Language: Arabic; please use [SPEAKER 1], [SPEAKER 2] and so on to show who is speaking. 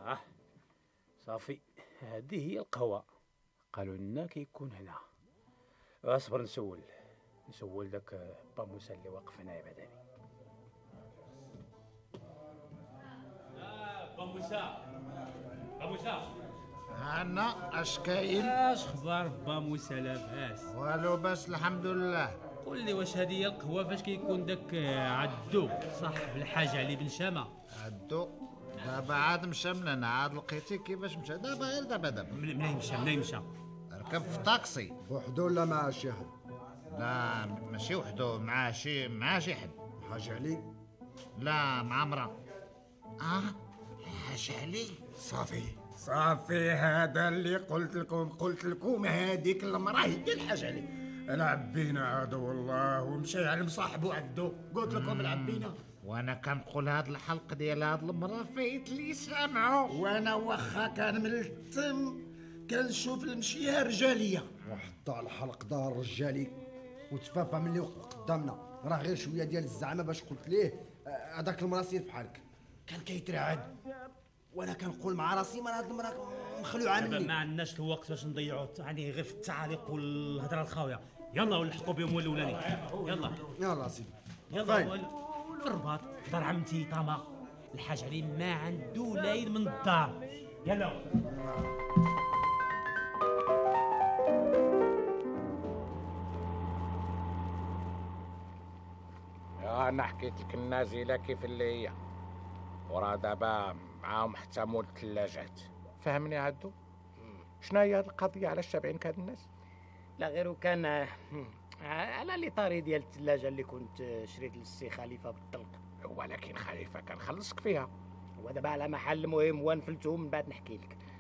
[SPEAKER 1] صافي، هذه هي القهوة. قالوا لنا كيكون هنا. اصبر نسول داك با موسى اللي واقف هنايا بعداني. با موسى، با موسى،
[SPEAKER 2] أنا أش كاين؟
[SPEAKER 1] اش خبار با موسى؟ لاباس؟
[SPEAKER 2] والو بس الحمد لله.
[SPEAKER 1] قول لي واش هذه هي القهوة فاش كيكون داك عدو صاحب الحاجة علي بن شامة؟
[SPEAKER 2] عدو دابا عاد مشى من هنا، عاد لقيتي كيفاش مشى دابا؟ غير دابا
[SPEAKER 1] منين مشى؟
[SPEAKER 2] ركب في طاكسي.
[SPEAKER 3] بوحدو ولا مع شي حد؟
[SPEAKER 2] لا ماشي وحدو، مع شي حد.
[SPEAKER 3] حاج علي؟
[SPEAKER 2] لا مع مرا. حاج علي.
[SPEAKER 4] صافي هذا اللي قلت لكم هذيك المراه هي الحاج علي. العبينا عدو الله ومشى على مصاحبو عدو، قلت لكم العبينا.
[SPEAKER 2] وانا كنقول هاد الحلق ديال هاد المراه فايت لي سامعو.
[SPEAKER 4] وانا واخا كان من التم كنشوف المشيه رجاليه.
[SPEAKER 3] وحطها الحلق دار رجالي وتفافى ملي وقف قدامنا، راه غير شويه ديال الزعمه باش قلت ليه هذاك المراه سير بحالك. كان كيترعد وانا كنقول مع راسي ما هاد المراه مخلوعه عني.
[SPEAKER 1] ما عندناش الوقت باش نضيعوا يعني غير في التعاليق والهضره الخاويه. يلا ولحقوا بهم هو الاولاني.
[SPEAKER 3] يلا سيدي
[SPEAKER 1] يلا الرباط دار عمتي طما. الحاج علي ما عنده لاين من الدار. يلا
[SPEAKER 2] انا حكيت لك النازله كيف اللي هي، وراه دابا معاهم حتى مول الثلاجات. فهمني عدو؟ شنو هي هاد القضيه؟ علاش تابعين هاد الناس؟
[SPEAKER 5] لا غير كان على لي طاري ديال الثلاجه اللي كنت شريت للسي خليفه بالطلق.
[SPEAKER 2] ولكن خليفه كان خلصك فيها.
[SPEAKER 5] ودابا على محل مهم ونفلتو من بعد نحكي لك.